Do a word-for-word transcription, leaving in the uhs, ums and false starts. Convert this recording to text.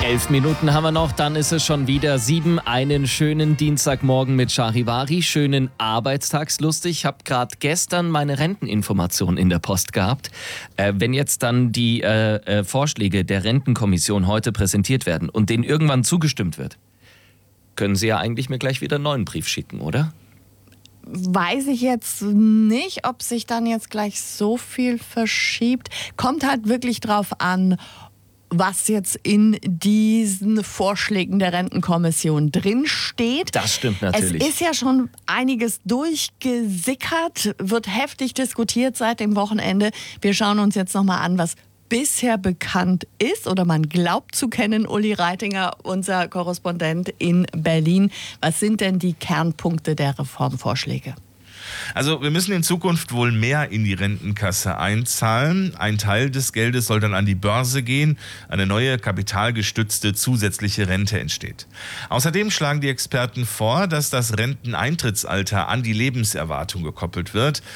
Elf Minuten haben wir noch, dann ist es schon wieder sieben. Einen schönen Dienstagmorgen mit Charivari, schönen Arbeitstagslustig. Ich habe gerade gestern meine Renteninformation in der Post gehabt. Äh, wenn jetzt dann die äh, äh, Vorschläge der Rentenkommission heute präsentiert werden und denen irgendwann zugestimmt wird, können Sie ja eigentlich mir gleich wieder einen neuen Brief schicken, oder? Weiß ich jetzt nicht, ob sich dann jetzt gleich so viel verschiebt. Kommt halt wirklich drauf an, was jetzt in diesen Vorschlägen der Rentenkommission drinsteht. Das stimmt natürlich. Es ist ja schon einiges durchgesickert, wird heftig diskutiert seit dem Wochenende. Wir schauen uns jetzt nochmal an, was bisher bekannt ist oder man glaubt zu kennen. Uli Reitinger, unser Korrespondent in Berlin. Was sind denn die Kernpunkte der Reformvorschläge? Also wir müssen in Zukunft wohl mehr in die Rentenkasse einzahlen. Ein Teil des Geldes soll dann an die Börse gehen. Eine neue kapitalgestützte zusätzliche Rente entsteht. Außerdem schlagen die Experten vor, dass das Renteneintrittsalter an die Lebenserwartung gekoppelt wird.